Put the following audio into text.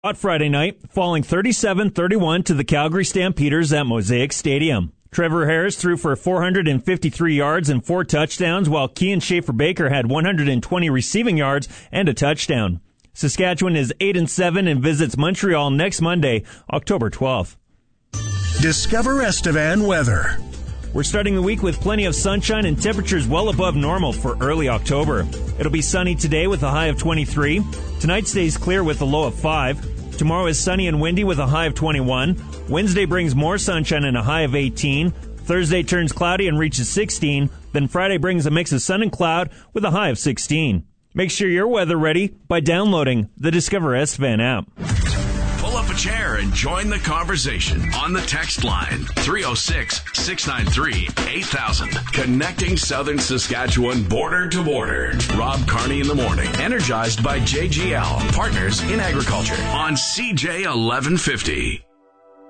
Hot Friday night, falling 37-31 to the Calgary Stampeders at Mosaic Stadium. Trevor Harris threw for 453 yards and 4 touchdowns, while Kean Schaefer-Baker had 120 receiving yards and a touchdown. Saskatchewan is 8-7 and visits Montreal next Monday, October 12th. Discover Estevan weather. We're starting the week with plenty of sunshine and temperatures well above normal for early October. It'll be sunny today with a high of 23. Tonight stays clear with a low of 5. Tomorrow is sunny and windy with a high of 21. Wednesday brings more sunshine and a high of 18. Thursday turns cloudy and reaches 16. Then Friday brings a mix of sun and cloud with a high of 16. Make sure you're weather ready by downloading the Discover Estevan app. Pull up a chair and join the conversation on the text line 306-693-8000. Connecting Southern Saskatchewan border to border. Rob Carney in the morning. Energized by JGL, partners in agriculture on CJ 1150.